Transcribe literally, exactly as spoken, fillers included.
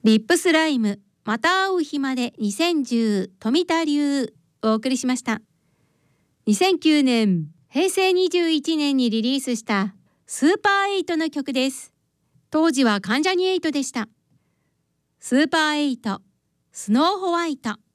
リップスライムまた会う日までにせんじゅう富田流をお送りしました。にせんきゅうねんへいせいにじゅういちねんにリリースしたスーパーエイトの曲です。当時は関ジャニエイトでした。スーパーエイトスノーホワイト。